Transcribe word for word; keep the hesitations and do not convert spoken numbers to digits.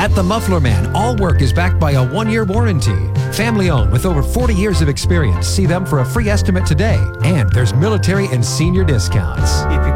At the Muffler Man, all work is backed by a one-year warranty. Family owned with over forty years of experience. See them for a free estimate today. And there's military and senior discounts. If you